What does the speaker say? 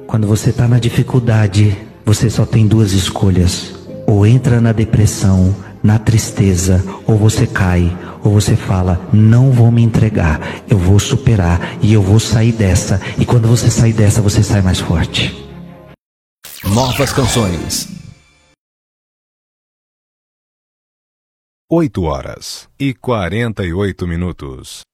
Quando você tá na dificuldade, você só tem duas escolhas. Ou entra na depressão, na tristeza, ou você cai, ou você fala, não vou me entregar, eu vou superar e eu vou sair dessa. E quando você sair dessa, você sai mais forte. Novas canções. 8h48.